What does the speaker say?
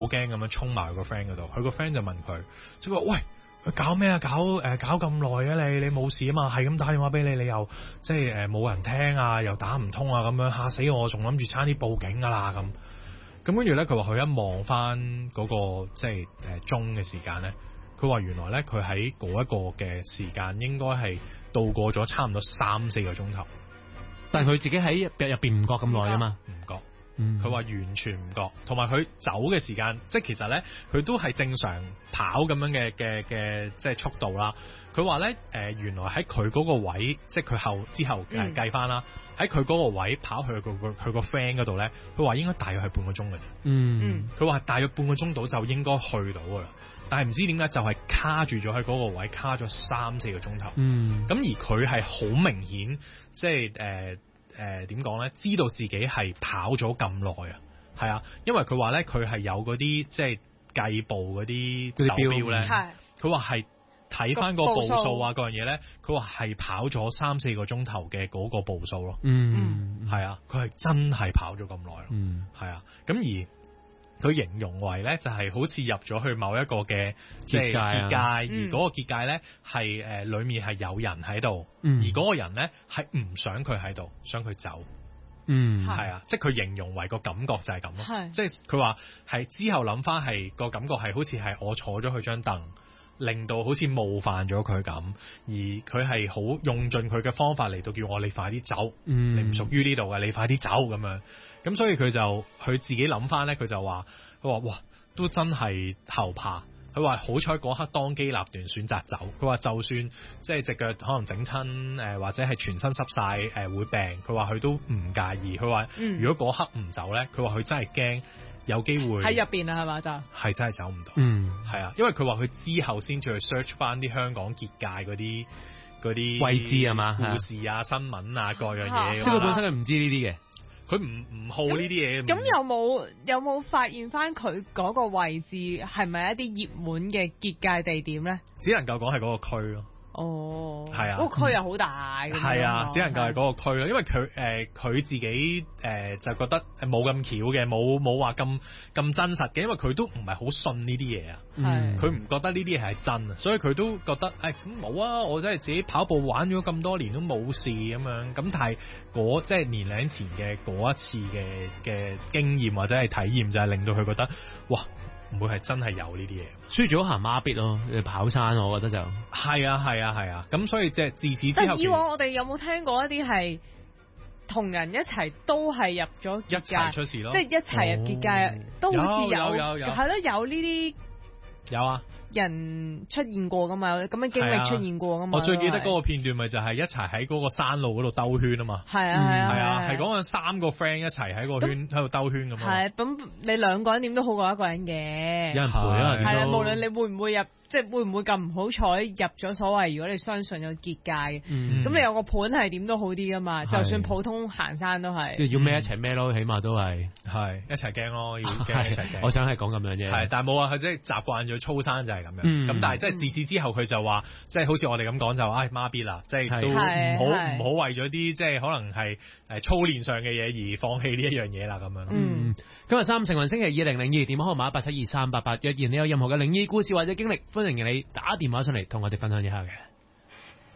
驚咁樣衝埋個 friend 嗰度，佢個 friend 就問佢，即係話喂。佢搞咩啊？搞咁耐啊！你冇事啊嘛？係咁打電話俾你又即係冇人聽啊，又打唔通啊，咁樣嚇死我！仲諗住差啲報警㗎啦咁。咁跟住咧，佢話佢一望翻嗰個即係鐘嘅時間咧，佢話原來咧佢喺嗰一個嘅時間應該係度過咗差唔多3-4個鐘頭， 但係佢自己喺入邊唔覺咁耐啊嘛， 唔覺。佢話完全唔覺，同埋佢走嘅時間，即係其實咧，佢都係正常跑咁樣嘅即係速度啦。佢話咧，原來喺佢嗰個位，即係佢之後計翻啦，喺佢嗰個位跑去佢個 friend 嗰度咧，佢話應該大約係半個鐘嘅啫。佢話大約半個鐘到就應該去到噶啦，但係唔知點解就係卡住咗喺嗰個位，卡咗3-4個鐘頭。咁而佢係好明顯，即係點講咧？知道自己係跑咗咁耐啊，係啊，因為佢話咧，佢係有嗰啲即係計步嗰啲手錶咧，佢話係睇翻個步數啊，嗰樣嘢咧，佢話係跑咗3-4個鐘頭嘅嗰個步數咯。係啊，佢係真係跑咗咁耐咯。係啊，咁而佢形容為咧，就係好似入咗去某一個嘅即係結界，而嗰個結界咧係裏面係有人喺度，而嗰個人咧係唔想佢喺度，想佢走。係啊，即係佢形容為個感覺就係咁咯。即係佢話係之後諗翻係個感覺係好似係我坐咗佢張凳，令到好似冒犯咗佢咁，而佢係好用盡佢嘅方法嚟到叫我你快啲走，你唔屬於呢度嘅，你快啲走咁樣。咁所以佢自己諗翻咧，佢就話哇，都真係後怕。佢話好彩嗰刻當機立斷選擇走。佢話就算即係隻腳可能整親或者係全身濕晒會病，佢話佢都唔介意。佢話如果嗰刻唔走咧，佢話佢真係驚有機會喺入邊啊，係嘛，就係真係走唔到。係啊，因為佢話佢之後先至去 search 翻啲香港結界嗰啲位置啊嘛， 故事啊、新聞啊各樣嘢。 即係佢本身佢唔知呢啲嘅。 佢唔好呢啲嘢。 咁有冇發現翻佢嗰個位置係咪一啲熱門嘅結界地點咧？ 只能夠講係嗰個區咯。係啊， 嗰個區又好大。 係啊，只能夠係嗰個區咯，因為佢自己就覺得冇咁巧嘅，冇話咁真實嘅，因為佢都唔係好信呢啲嘢啊。佢唔覺得呢啲嘢係真啊，所以佢都覺得咁冇啊，我真係自己跑步玩咗咁多年都冇事咁樣。咁但係即係年零前嘅嗰一次嘅經驗或者係體驗，就係令到佢覺得哇！唔會係真係有呢啲嘢， 輸咗行孖咇咯，跑山我覺得就係啊，咁所以即係自此之後， 以往我哋有冇聽過一啲係同人一齊都係入咗結界，一齊出事咯， 即係一齊入結界，都好似有係咯，有呢啲有啊人出現過噶嘛，咁嘅經歷出現過噶嘛。 我最記得嗰個片段咪就係一齊喺嗰個山路嗰度兜圈啊嘛。係啊，係講緊3個 friend 一齊喺個圈喺度兜圈咁啊。 咁你2個人點都好過一個人嘅。 有人陪啊， 係啦，無論你會唔會入。即係會唔會咁唔好彩入咗所謂？如果你相信有結界嘅，咁你有個伴係點都好啲噶嘛？就算普通行山都係要孭一齊孭咯，起碼都係一齊驚咯，要驚一齊驚。 我想係講咁樣啫， 係，但係冇啊，佢即係習慣咗操山就係咁樣。咁但係即係自此之後，佢就話，即係好似我哋咁講就孖咇啦，即係都唔好為咗啲即係可能係操練上嘅嘢而放棄呢一樣嘢啦咁樣。 今日3成運星期2002電話號碼872388，若然你有任何嘅靈異故事或者經歷，歡迎你打電話上嚟同我哋分享一下嘅。